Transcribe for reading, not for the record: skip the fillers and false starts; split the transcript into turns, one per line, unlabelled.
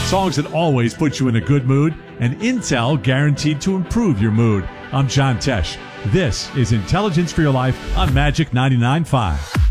songs that always put you in a good mood, and Intel guaranteed to improve your mood. I'm John Tesh. This is Intelligence for Your Life on Magic 99.5.